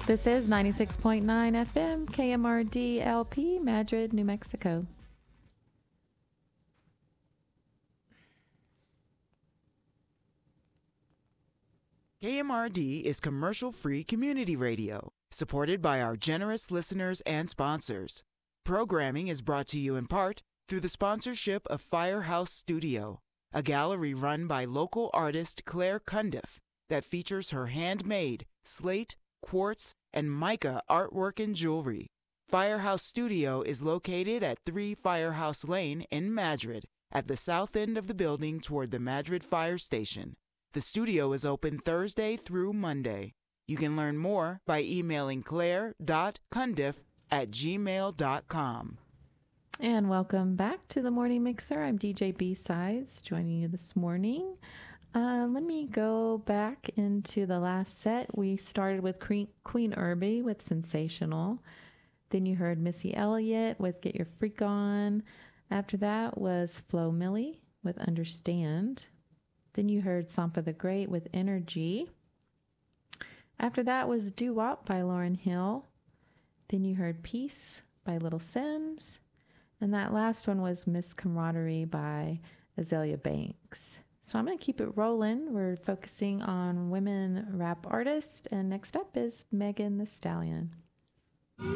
This is 96.9 FM, KMRD LP, Madrid, New Mexico. KMRD is commercial-free community radio, supported by our generous listeners and sponsors. Programming is brought to you in part through the sponsorship of Firehouse Studio, a gallery run by local artist Claire Cundiff that features her handmade slate, quartz, and mica artwork and jewelry. Firehouse Studio is located at 3 Firehouse Lane in Madrid, at the south end of the building toward the Madrid Fire Station. The studio is open Thursday through Monday. You can learn more by emailing claire.cundiff@gmail.com. And welcome back to the Morning Mixer. I'm DJ B-Sides joining you this morning. Let me go back into the last set. We started with Queen Irby with Sensational. Then you heard Missy Elliott with Get Your Freak On. After that was Flo Milli with Understand. Then you heard Sampa the Great with Energy. After that was Doo Wop by Lauryn Hill. Then you heard Peace by Little Sims. And that last one was Miss Camaraderie by Azalea Banks. So I'm going to keep it rolling. We're focusing on women rap artists. And next up is Megan Thee Stallion.